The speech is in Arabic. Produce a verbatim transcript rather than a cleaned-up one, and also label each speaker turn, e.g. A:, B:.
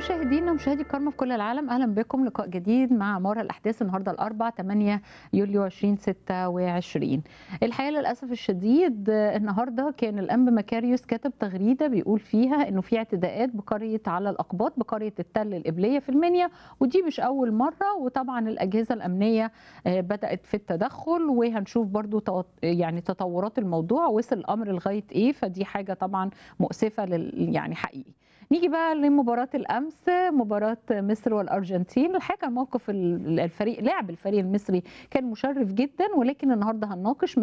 A: مشاهدينا ومشاهدي الكرام في كل العالم، اهلا بكم. لقاء جديد مع عمارة الاحداث النهارده الاربعاء ثمانية يوليو ألفين وستة وعشرين. الحقيقه للاسف الشديد النهارده كان الانبا مكاريوس كتب تغريده بيقول فيها انه في اعتداءات بقريه على الاقباط بقريه التل القبليه في المنيا، ودي مش اول مره، وطبعا الاجهزه الامنيه بدات في التدخل، وهنشوف برضو يعني تطورات الموضوع وصل الامر لغايه ايه. فدي حاجه طبعا مؤسفه لل يعني حقيقي. نيجي بقى لمباراة الأمس، مباراة مصر والأرجنتين. الحقيقة موقف الفريق لعب الفريق المصري كان مشرف جدا، ولكن النهارده هنناقش